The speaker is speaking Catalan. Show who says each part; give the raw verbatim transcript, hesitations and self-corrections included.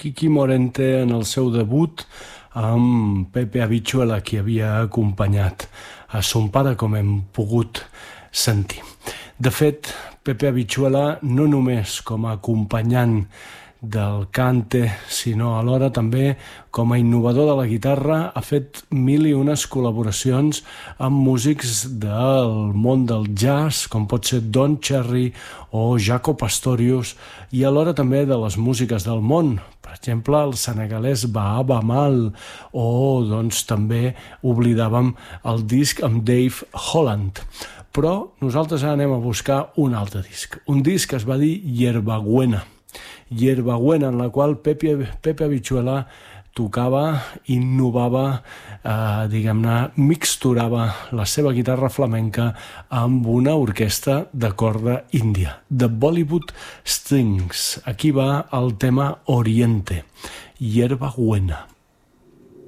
Speaker 1: Kiki Morente en el seu debut amb Pepe Habichuela, qui havia acompanyat a son pare, com hem pogut sentir. De fet, Pepe Habichuela, no només com a acompanyant del cante, sinó alhora també com a innovador de la guitarra, ha fet mil i unes col·laboracions amb músics del món del jazz, com pot ser Don Cherry o Jaco Pastorius, i alhora també de les músiques del món, per exemple, el senegalès Baaba Maal, o doncs també oblidàvem el disc amb Dave Holland. Però nosaltres ara anem a buscar un altre disc, un disc que es va dir Hierbabuena, Hierbabuena, en la qual Pepe, Pepe Habichuela tocava, innovava, eh, diguem-ne, mixturava la seva guitarra flamenca amb una orquestra de corda índia, de Bollywood Strings. Aquí va el tema Oriente, Hierbabuena.